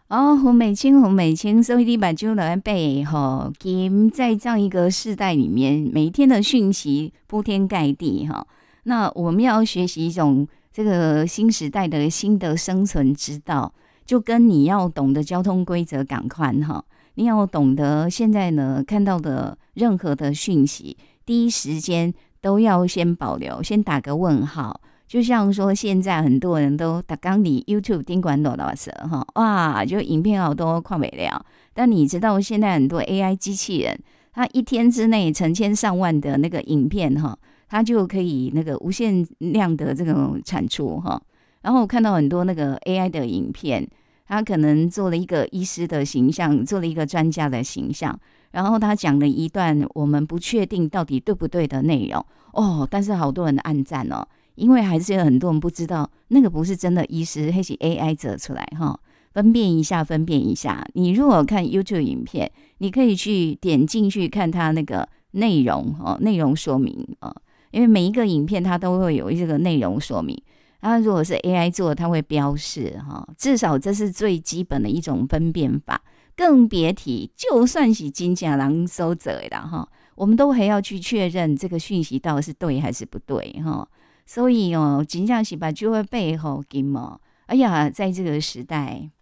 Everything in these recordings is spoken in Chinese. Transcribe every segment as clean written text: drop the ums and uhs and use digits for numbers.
哦，洪美清，洪美清，所以你把就来背哈，在这样一个世代里面，每一天的讯息铺天盖地哈。那我们要学习一种这个新时代的新的生存之道，就跟你要懂得交通规则赶快哈，你要懂得现在呢看到的任何的讯息，第一时间都要先保留，先打个问号。就像说，现在很多人都打刚你 YouTube 顶管多少色哈，哇，就影片好多看不了。但你知道，现在很多 AI 机器人，它一天之内成千上万的那个影片哈，它就可以那个无限量的这种产出哈。然后我看到很多那个 AI 的影片，他可能做了一个医师的形象，做了一个专家的形象，然后他讲了一段我们不确定到底对不对的内容哦，但是好多人按赞哦。因为还是有很多人不知道那个不是真的医师，还是 AI 做出来哈，分辨一下，分辨一下。你如果看 YouTube 影片，你可以去点进去看它那个内容哦，内容说明哦，因为每一个影片它都会有这个内容说明。它如果是 AI 做，它会标示哈，至少这是最基本的一种分辨法。更别提，就算是真假人收者啦哈，我们都还要去确认这个讯息到底是对还是不对哈。所以哦，真正是把就会背后金哦。哎呀，在这个时代，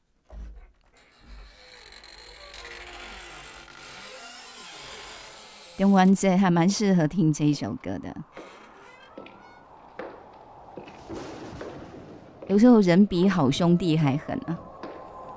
中文这还蛮适合听这一首歌的。有时候人比好兄弟还狠啊。